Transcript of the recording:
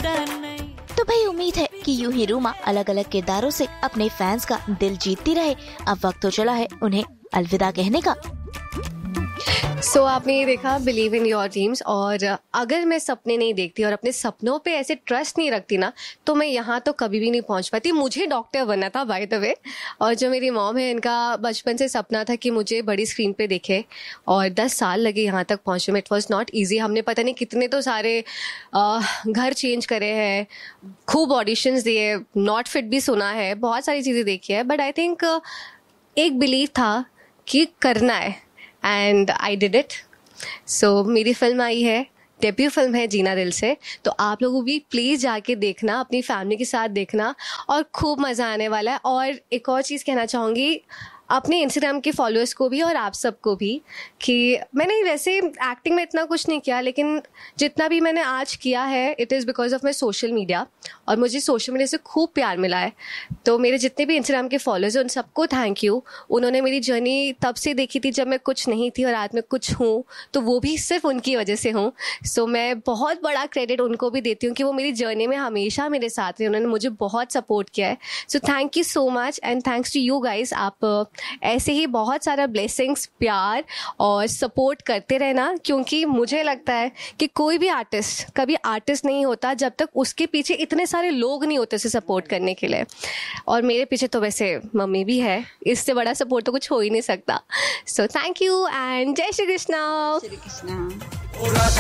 तो भाई उम्मीद है कि यूं ही रूमा अलग अलग किरदारों से अपने फैंस का दिल जीतती रहे। अब वक्त तो चला है उन्हें अलविदा कहने का। सो आपने ये देखा बिलीव इन योर ड्रीम्स, और अगर मैं सपने नहीं देखती और अपने सपनों पे ऐसे ट्रस्ट नहीं रखती ना, तो मैं यहाँ तो कभी भी नहीं पहुँच पाती। मुझे डॉक्टर बनना था बाय द वे, और जो मेरी मॉम है इनका बचपन से सपना था कि मुझे बड़ी स्क्रीन पे दिखे, और 10 साल लगे यहाँ तक पहुँचने में। It was not easy. हमने पता नहीं कितने तो सारे घर चेंज करे हैं, खूब ऑडिशंस दिए, नॉट फिट भी सुना है, बहुत सारी चीज़ें देखी है, बट आई थिंक एक बिलीव था कि करना है, एंड आई डिड इट। सो मेरी फिल्म आई है, डेब्यू फिल्म है जीना दिल से, तो आप लोगों भी प्लीज़ जाके देखना, अपनी फैमिली के साथ देखना, और खूब मज़ा आने वाला है। और एक और चीज़ कहना चाहूँगी अपने इंस्टाग्राम के फॉलोअर्स को भी और आप सबको भी, कि मैंने वैसे एक्टिंग में इतना कुछ नहीं किया, लेकिन जितना भी मैंने आज किया है it is because of my social media, और मुझे सोशल मीडिया से खूब प्यार मिला है। तो मेरे जितने भी इंस्टाग्राम के फॉलोअर्स हैं उन सबको थैंक यू। उन्होंने मेरी जर्नी तब से देखी थी जब मैं कुछ नहीं थी, और आज मैं कुछ हूँ, तो वो भी सिर्फ उनकी वजह से हूँ। सो मैं बहुत बड़ा क्रेडिट उनको भी देती हूँ कि वो मेरी जर्नी में हमेशा मेरे साथ रहे, उन्होंने मुझे बहुत सपोर्ट किया है। So thank you so much, and thanks to you guys. आप ऐसे ही बहुत सारा ब्लेसिंग्स, प्यार और सपोर्ट करते रहना, क्योंकि मुझे लगता है कि कोई भी आर्टिस्ट कभी आर्टिस्ट नहीं होता जब तक उसके पीछे इतने सारे लोग नहीं होते उसे सपोर्ट करने के लिए। और मेरे पीछे तो वैसे मम्मी भी है, इससे बड़ा सपोर्ट तो कुछ हो ही नहीं सकता। सो थैंक यू एंड जय श्री कृष्णा।